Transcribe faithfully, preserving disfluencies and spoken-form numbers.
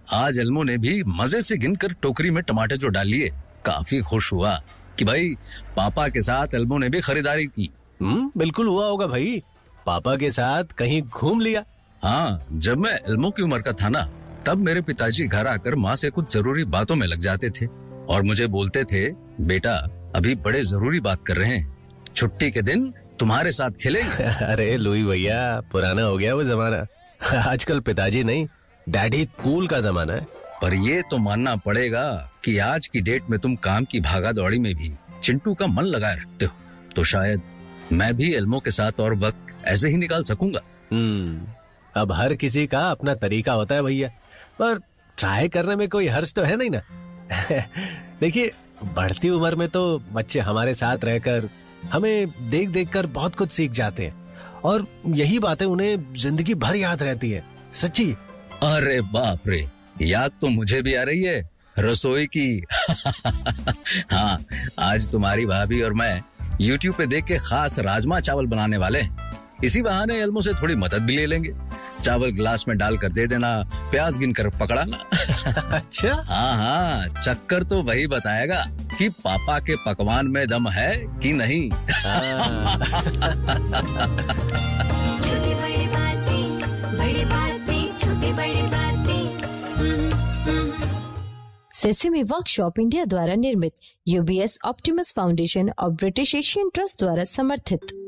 आज एल्मो ने भी मजे से गिनकर टोकरी में टमाटर जो डाल लिए, काफी खुश हुआ कि भाई पापा के साथ एल्मो ने भी खरीदारी की। हम्म बिल्कुल हुआ होगा भाई, पापा के साथ कहीं घूम लिया। हाँ, जब मैं एल्मो की उम्र का था ना, तब मेरे पिताजी घर आकर माँ से कुछ जरूरी बातों में लग जाते थे और मुझे बोलते थे, बेटा अभी बड़े जरूरी बात कर रहे हैं, छुट्टी के दिन तुम्हारे साथ खेलेंगे। अरे लुई भैया, पुराना हो गया वो जमाना। आजकल पिताजी नहीं, डैडी कूल का जमाना है। पर ये तो मानना पड़ेगा कि आज की डेट में तुम काम की भागा दौड़ी में भी चिंटू का मन लगाए रखते हो, तो शायद मैं भी एल्मो के साथ और वक्त ऐसे ही निकाल सकूंगा। हम्म अब हर किसी का अपना तरीका होता है भैया, पर ट्राई करने में कोई हर्ज तो है नहीं ना। देखिए, बढ़ती उम्र में तो बच्चे हमारे साथ रहकर हमें देख देख कर बहुत कुछ सीख जाते हैं और यही बातें उन्हें जिंदगी भर याद रहती है। सच्ची। अरे बाप रे, याद तो मुझे भी आ रही है रसोई की। हाँ, आज तुम्हारी भाभी और मैं यूट्यूब पे देख के खास राजमा चावल बनाने वाले हैं। इसी बहाने एल्मो से थोड़ी मदद भी ले लेंगे। चावल गिलास में डालकर दे देना, प्याज गिनकर पकड़ाना। अच्छा। हाँ हाँ, चक्कर तो वही बताएगा कि पापा के पकवान में दम है कि नहीं। छोटी बड़ी बातें, बड़ी बातें, छोटी बड़ी बातें। सेसेमी वर्कशॉप इंडिया द्वारा निर्मित, यूबीएस ऑप्टिमस फाउंडेशन और ब्रिटिश एशियन ट्रस्ट द्वारा समर्थित।